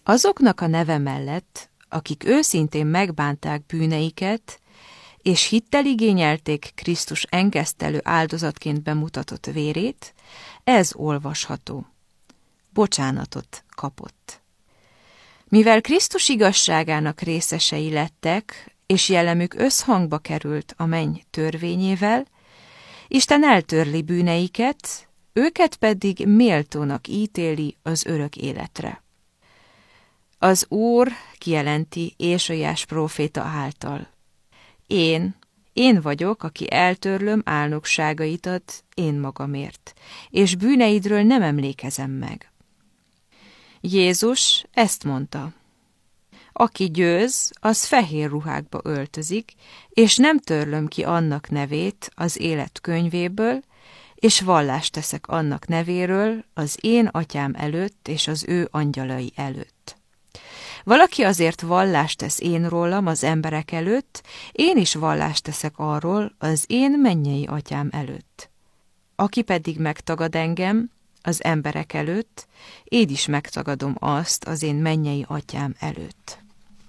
Azoknak a neve mellett, akik őszintén megbánták bűneiket, és hittel igényelték Krisztus engesztelő áldozatként bemutatott vérét, ez olvasható. Bocsánatot kapott. Mivel Krisztus igazságának részesei lettek, és jellemük összhangba került a menny törvényével, Isten eltörli bűneiket, őket pedig méltónak ítéli az örök életre. Az Úr kijelenti Ézsaiás próféta által: Én vagyok, aki eltörlöm álnokságaidat én magamért, és bűneidről nem emlékezem meg. Jézus ezt mondta: Aki győz, az fehér ruhákba öltözik, és nem törlöm ki annak nevét az élet könyvéből, és vallást teszek annak nevéről az én atyám előtt és az ő angyalai előtt. Valaki azért vallást tesz én rólam az emberek előtt, én is vallást teszek arról az én mennyei atyám előtt. Aki pedig megtagad engem az emberek előtt, én is megtagadom azt az én mennyei atyám előtt.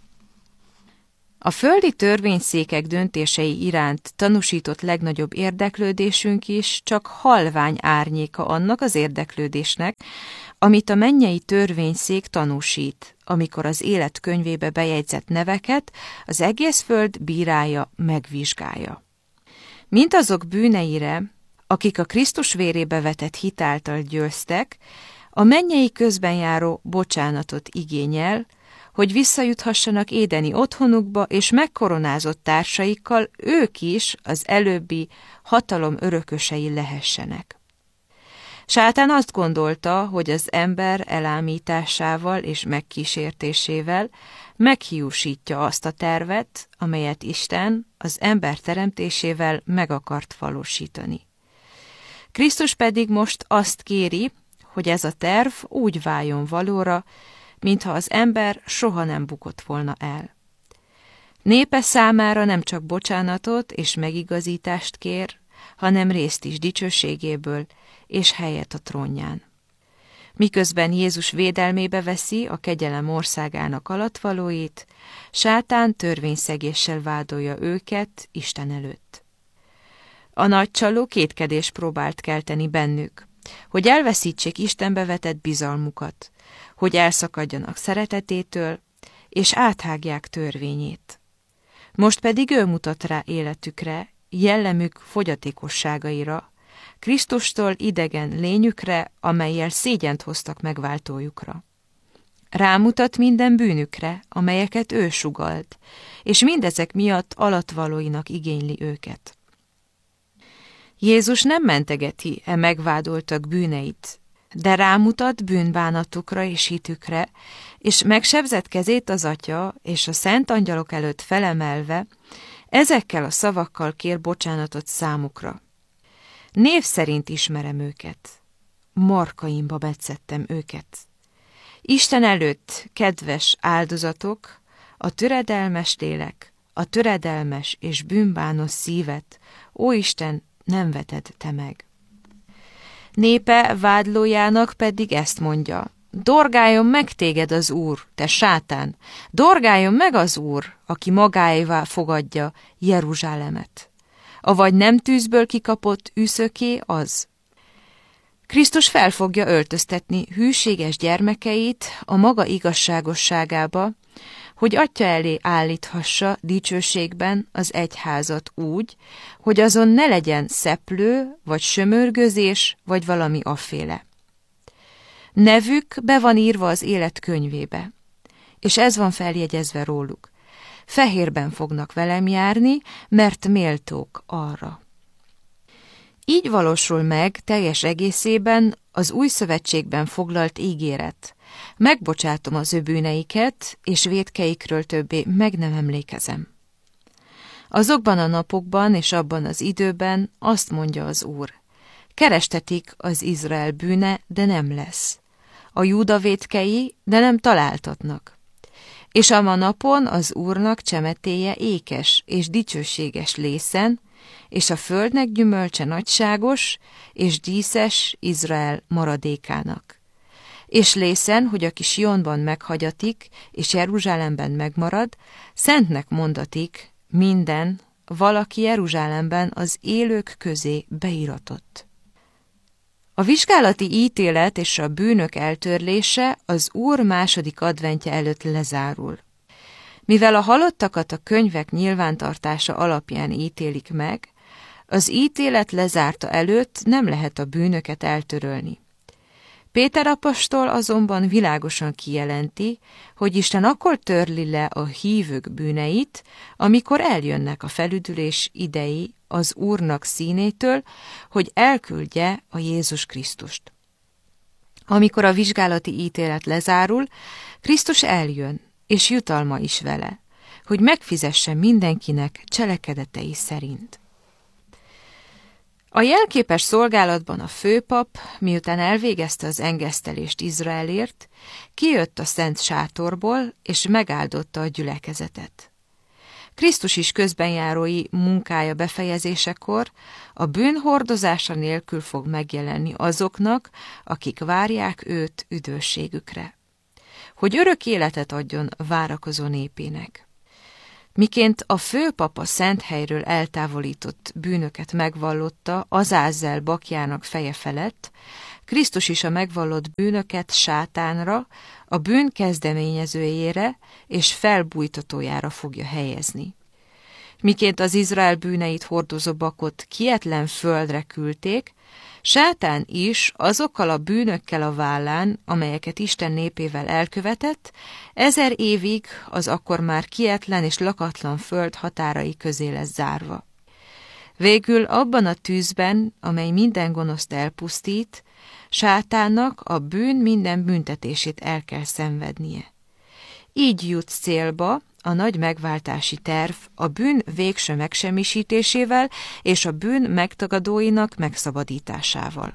A földi törvényszékek döntései iránt tanúsított legnagyobb érdeklődésünk is csak halvány árnyéka annak az érdeklődésnek, amit a mennyei törvényszék tanúsít, amikor az élet könyvébe bejegyzett neveket az egész föld bírálja, megvizsgálja. Mint azok bűneire, akik a Krisztus vérébe vetett hit által győztek, a mennyei közben járó bocsánatot igényel, hogy visszajuthassanak édeni otthonukba, és megkoronázott társaikkal ők is az előbbi hatalom örökösei lehessenek. Sátán azt gondolta, hogy az ember elámításával és megkísértésével meghiúsítja azt a tervet, amelyet Isten az ember teremtésével meg akart valósítani. Krisztus pedig most azt kéri, hogy ez a terv úgy váljon valóra, mintha az ember soha nem bukott volna el. Népe számára nem csak bocsánatot és megigazítást kér, hanem részt is dicsőségéből és helyet a trónján. Miközben Jézus védelmébe veszi a kegyelem országának alattvalóit, Sátán törvényszegéssel vádolja őket Isten előtt. A nagy csaló kétkedést próbált kelteni bennük, hogy elveszítsék Istenbe vetett bizalmukat, hogy elszakadjanak szeretetétől, és áthágják törvényét. Most pedig ő mutat rá életükre, jellemük fogyatékosságaira, Krisztustól idegen lényükre, amellyel szégyent hoztak megváltójukra. Rámutat minden bűnükre, amelyeket ő sugalt, és mindezek miatt alattvalóinak igényli őket. Jézus nem mentegeti megvádoltak bűneit, de rámutat bűnbánatukra és hitükre, és megsebzett kezét az Atya és a szent angyalok előtt felemelve, ezekkel a szavakkal kér bocsánatot számukra. Név szerint ismerem őket, markaimba metszettem őket. Isten előtt kedves áldozatok, a töredelmes lélek, a töredelmes és bűnbános szívet, ó Isten, nem veted te meg. Népe vádlójának pedig ezt mondja: dorgáljon meg téged az Úr, te sátán, dorgáljon meg az Úr, aki magáévá fogadja Jeruzsálemet. Avagy nem tűzből kikapott üszöké az. Krisztus fel fogja öltöztetni hűséges gyermekeit a maga igazságosságába, hogy Atya elé állíthassa dicsőségben az egyházat úgy, hogy azon ne legyen szeplő, vagy sömörgözés, vagy valami afféle. Nevük be van írva az élet könyvébe, és ez van feljegyezve róluk. Fehérben fognak velem járni, mert méltók arra. Így valósul meg teljes egészében az új szövetségben foglalt ígéret. Megbocsátom az ő bűneiket, és vétkeikről többé meg nem emlékezem. Azokban a napokban és abban az időben azt mondja az Úr: kerestetik az Izrael bűne, de nem lesz. A Júda vétkei, de nem találtatnak. És a napon az Úrnak csemetéje ékes és dicsőséges lészen, és a földnek gyümölcse nagyságos és díszes Izrael maradékának. és lészen, hogy aki Sionban meghagyatik, és Jeruzsálemben megmarad, szentnek mondatik minden, valaki Jeruzsálemben az élők közé beiratott. A vizsgálati ítélet és a bűnök eltörlése az Úr második adventje előtt lezárul. Mivel a halottakat a könyvek nyilvántartása alapján ítélik meg, az ítélet lezárta előtt nem lehet a bűnöket eltörölni. Péter apostol azonban világosan kijelenti, hogy Isten akkor törli le a hívők bűneit, amikor eljönnek a felüdülés idei az Úrnak színétől, hogy elküldje a Jézus Krisztust. Amikor a vizsgálati ítélet lezárul, Krisztus eljön, és jutalma is vele, hogy megfizesse mindenkinek cselekedetei szerint. A jelképes szolgálatban a főpap, miután elvégezte az engesztelést Izraelért, kijött a szent sátorból, és megáldotta a gyülekezetet. Krisztus is közbenjárói munkája befejezésekor a bűn hordozása nélkül fog megjelenni azoknak, akik várják őt üdvösségükre, hogy örök életet adjon várakozó népének. Miként a főpap a szent helyről eltávolított bűnöket megvallotta Azázel bakjának feje felett, Krisztus is a megvallott bűnöket Sátánra, a bűn kezdeményezőjére és felbújtatójára fogja helyezni. Miként az Izrael bűneit hordozó bakot kietlen földre küldték, Sátán is azokkal a bűnökkel a vállán, amelyeket Isten népével elkövetett, 1000 évig az akkor már kietlen és lakatlan föld határai közé lesz zárva. Végül abban a tűzben, amely minden gonoszt elpusztít, Sátánnak a bűn minden büntetését el kell szenvednie. Így jut célba a nagy megváltási terv a bűn végső megsemmisítésével és a bűn megtagadóinak megszabadításával.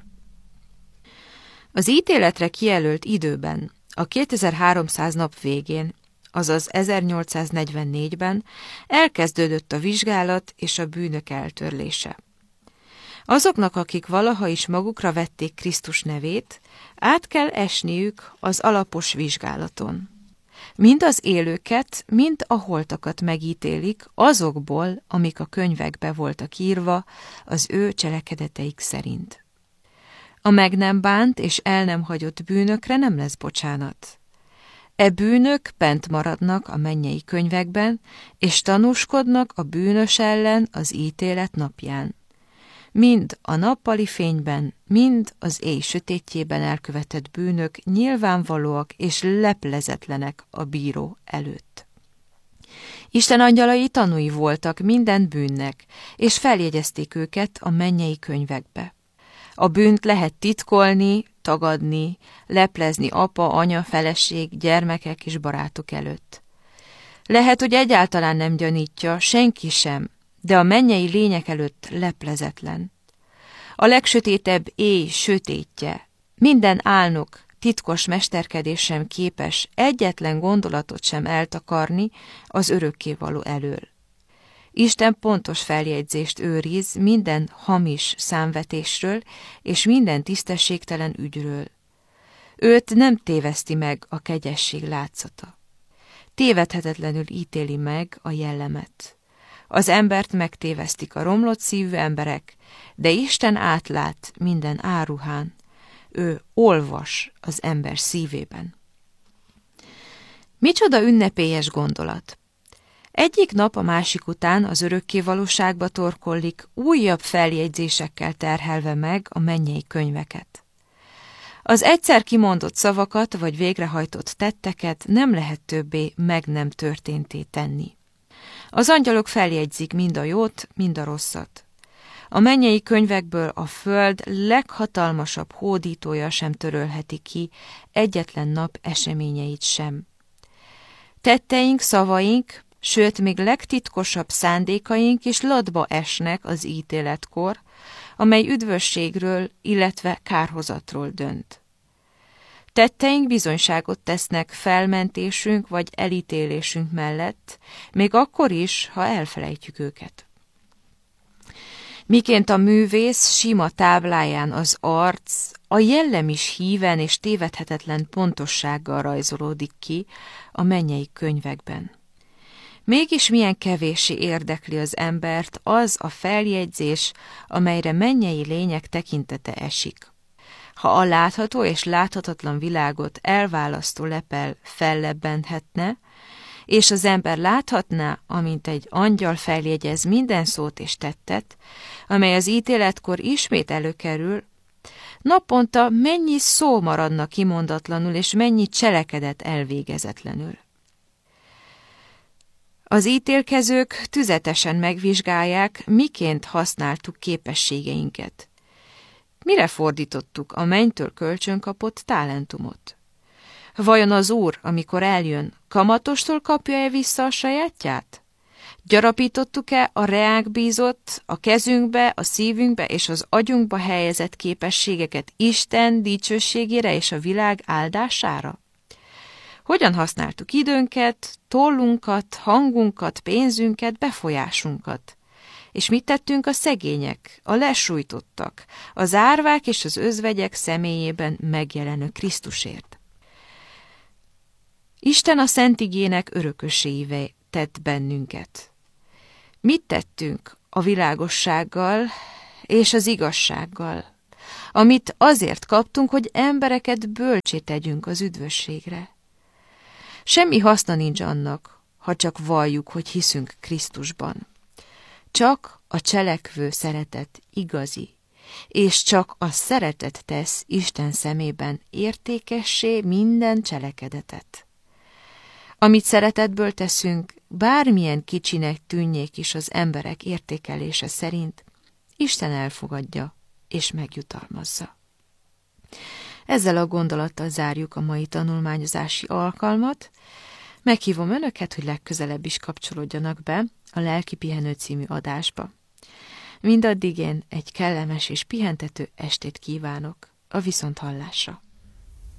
Az ítéletre kijelölt időben, a 2300 nap végén, azaz 1844-ben elkezdődött a vizsgálat és a bűnök eltörlése. Azoknak, akik valaha is magukra vették Krisztus nevét, át kell esniük az alapos vizsgálaton. Mind az élőket, mind a holtakat megítélik azokból, amik a könyvekbe voltak írva, az ő cselekedeteik szerint. A meg nem bánt és el nem hagyott bűnökre nem lesz bocsánat. E bűnök bent maradnak a mennyei könyvekben, és tanúskodnak a bűnös ellen az ítélet napján. Mind a nappali fényben, mind az éj sötétjében elkövetett bűnök nyilvánvalóak és leplezetlenek a bíró előtt. Isten angyalai tanúi voltak minden bűnnek, és feljegyezték őket a mennyei könyvekbe. A bűnt lehet titkolni, tagadni, leplezni apa, anya, feleség, gyermekek és barátok előtt. Lehet, hogy egyáltalán nem gyanítja, senki sem, de a mennyei lények előtt leplezetlen. A legsötétebb éj sötétje, minden álnok, titkos mesterkedés sem képes egyetlen gondolatot sem eltakarni az örökkévaló elől. Isten pontos feljegyzést őriz minden hamis számvetésről és minden tisztességtelen ügyről. Őt nem téveszti meg a kegyesség látszata. Tévedhetetlenül ítéli meg a jellemet. Az embert megtévesztik a romlott szívű emberek, de Isten átlát minden áruhán. Ő olvas az ember szívében. Micsoda ünnepélyes gondolat! Egyik nap a másik után az örökkévalóságba torkollik, újabb feljegyzésekkel terhelve meg a mennyei könyveket. Az egyszer kimondott szavakat vagy végrehajtott tetteket nem lehet többé meg nem történté tenni. Az angyalok feljegyzik mind a jót, mind a rosszat. A mennyei könyvekből a föld leghatalmasabb hódítója sem törölheti ki egyetlen nap eseményeit sem. Tetteink, szavaink, sőt, még legtitkosabb szándékaink is latba esnek az ítéletkor, amely üdvösségről, illetve kárhozatról dönt. Tetteink bizonyságot tesznek felmentésünk vagy elítélésünk mellett, még akkor is, ha elfelejtjük őket. Miként a művész sima tábláján az arc, a jellem is híven és tévedhetetlen pontossággal rajzolódik ki a mennyei könyvekben. Mégis milyen kevéssé érdekli az embert az a feljegyzés, amelyre mennyei lények tekintete esik. Ha a látható és láthatatlan világot elválasztó lepel fellebbenhetne, és az ember láthatná, amint egy angyal feljegyez minden szót és tettet, amely az ítéletkor ismét előkerül, naponta mennyi szó maradna kimondatlanul, és mennyi cselekedet elvégezetlenül. Az ítélkezők tüzetesen megvizsgálják, miként használtuk képességeinket. Mire fordítottuk a mennytől kölcsön kapott talentumot? Vajon az Úr, amikor eljön, kamatostól kapja-e vissza a sajátját? Gyarapítottuk-e a reánk bízott, a kezünkbe, a szívünkbe és az agyunkba helyezett képességeket Isten dicsőségére és a világ áldására? Hogyan használtuk időnket, tollunkat, hangunkat, pénzünket, befolyásunkat? És mit tettünk a szegények, a lesújtottak, az árvák és az özvegyek személyében megjelenő Krisztusért? Isten a Szent Igének örökösévé tett bennünket. Mit tettünk a világossággal és az igazsággal, amit azért kaptunk, hogy embereket bölcsé tegyünk az üdvösségre? Semmi haszna nincs annak, ha csak valljuk, hogy hiszünk Krisztusban. Csak a cselekvő szeretet igazi, és csak a szeretet tesz Isten szemében értékessé minden cselekedetet. Amit szeretetből teszünk, bármilyen kicsinek tűnjék is az emberek értékelése szerint, Isten elfogadja és megjutalmazza. Ezzel a gondolattal zárjuk a mai tanulmányozási alkalmat. Meghívom önöket, hogy legközelebb is kapcsolódjanak be a Lelki Pihenő című adásba. Mindaddig én egy kellemes és pihentető estét kívánok. A viszonthallásra!